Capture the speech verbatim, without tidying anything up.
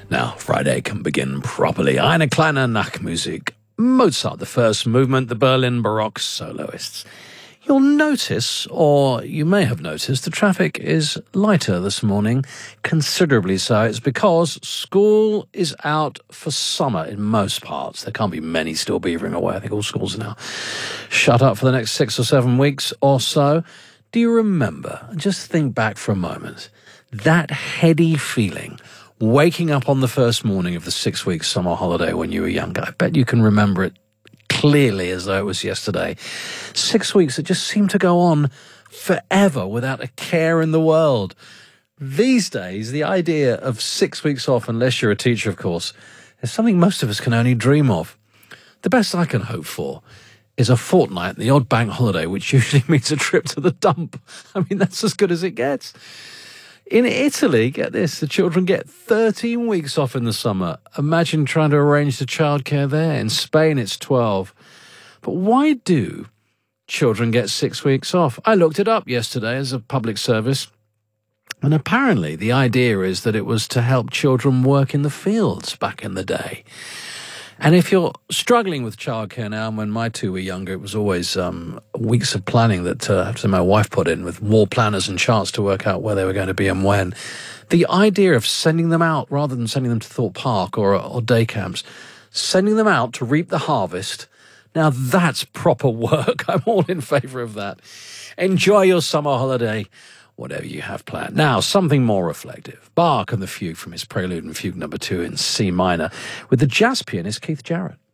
Now, Friday can begin properly. Eine kleine Nachtmusik. Mozart, the first movement, the Berlin Baroque soloists. You'll notice, or you may have noticed, the traffic is lighter this morning, considerably so. It's because school is out for summer in most parts. There can't be many still beavering away. I think all schools are now shut up for the next six or seven weeks or so. Do you remember, just think back for a moment, that heady feeling waking up on the first morning of the six-week summer holiday when you were younger? I bet you can remember it clearly as though it was yesterday. Six weeks that just seemed to go on forever without a care in the world. These days, the idea of six weeks off, unless you're a teacher, of course, is something most of us can only dream of. The best I can hope for is a fortnight, the odd bank holiday, which usually means a trip to the dump. I mean, that's as good as it gets. In Italy, get this, the children get thirteen weeks off in the summer. Imagine trying to arrange the childcare there. In Spain, it's twelve. But why do children get six weeks off? I looked it up yesterday as a public service. And apparently the idea is that it was to help children work in the fields back in the day. And if you're struggling with childcare now, and when my two were younger, it was always um, weeks of planning that uh, my wife put in with wall planners and charts to work out where they were going to be and when. The idea of sending them out, rather than sending them to Thorpe Park or, or day camps, sending them out to reap the harvest, now that's proper work. I'm all in favour of that. Enjoy your summer holiday, whatever you have planned. Now, something more reflective. Bach and the Fugue from his Prelude and Fugue number two in C minor with the jazz pianist Keith Jarrett.